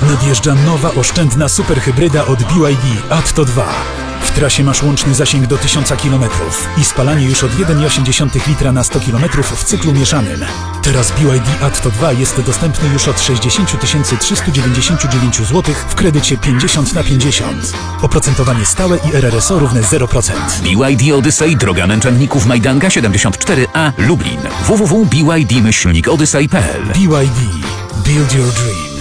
Nadjeżdża nowa oszczędna superhybryda od BYD Atto 2. W trasie masz łączny zasięg do 1000 km i spalanie już od 1,8 litra na 100 km w cyklu mieszanym. Teraz BYD Atto 2 jest dostępny już od 60 399 zł w kredycie 50/50. Oprocentowanie stałe i RRSO równe 0%. BYD Odyssey, droga męczenników Majdanga 74A, Lublin. www.byd-odyssey.pl. BYD. Build your dream.